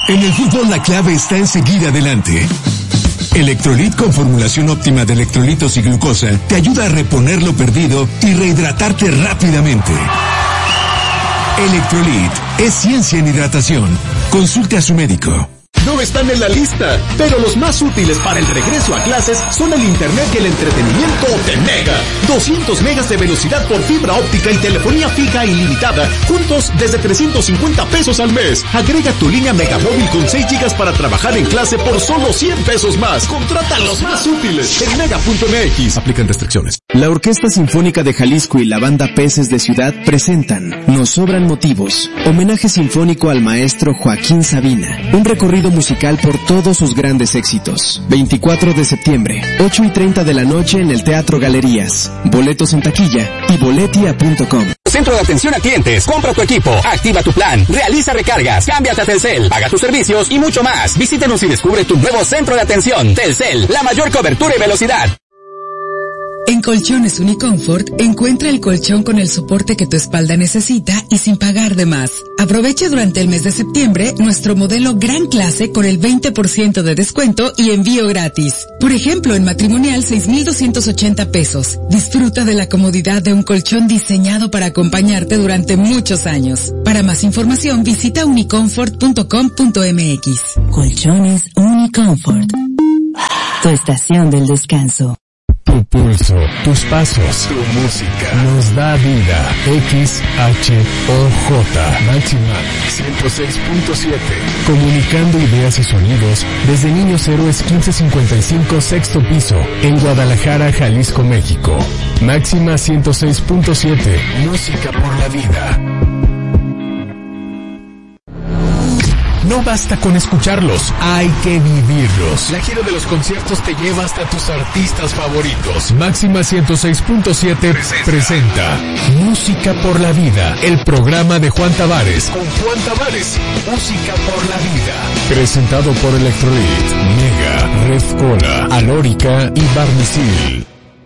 En el fútbol la clave está en seguir adelante. Electrolit con formulación óptima de electrolitos y glucosa te ayuda a reponer lo perdido y rehidratarte rápidamente. Electrolit es ciencia en hidratación. Consulte a su médico. No están en la lista, pero los más útiles para el regreso a clases son el internet y el entretenimiento de Mega. 200 megas de velocidad por fibra óptica y telefonía fija ilimitada, juntos desde 350 pesos al mes. Agrega tu línea Megamóvil con 6 gigas para trabajar en clase por solo 100 pesos más. Contrata los más útiles en mega.mx. Aplican restricciones. La Orquesta Sinfónica de Jalisco y la Banda Peces de Ciudad presentan Nos Sobran Motivos, homenaje sinfónico al maestro Joaquín Sabina, un recorrido musical por todos sus grandes éxitos. 24 de septiembre, 8:30 de la noche en el Teatro Galerías. Boletos en taquilla y boletia.com. Centro de atención a clientes, compra tu equipo, activa tu plan, realiza recargas, cámbiate a Telcel, paga tus servicios y mucho más. Visítenos y descubre tu nuevo centro de atención. Telcel, la mayor cobertura y velocidad. En Colchones Uniconfort, encuentra el colchón con el soporte que tu espalda necesita y sin pagar de más. Aprovecha durante el mes de septiembre nuestro modelo Gran Clase con el 20% de descuento y envío gratis. Por ejemplo, en matrimonial 6,280 pesos. Disfruta de la comodidad de un colchón diseñado para acompañarte durante muchos años. Para más información, visita uniconfort.com.mx. Colchones Uniconfort. Tu estación del descanso. Tu pulso, tus pasos, tu música nos da vida. XHOJ Máxima 106.7. Comunicando ideas y sonidos desde Niños Héroes 1555 sexto piso en Guadalajara, Jalisco, México. Máxima 106.7. Música por la vida. No basta con escucharlos, hay que vivirlos. La gira de los conciertos te lleva hasta tus artistas favoritos. Máxima 106.7 presenta Música por la Vida, el programa de Juan Tavares. Con Juan Tavares, Música por la Vida. Presentado por Electrolit, Mega, Red Cola, Alórica y Barnisil.